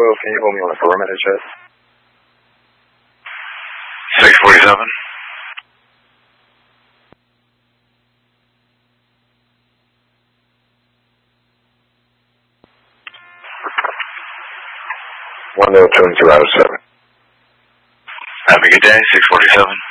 can you hold me on the perimeter, Chess? 647. One 2 out of 7. Have a good day, 647.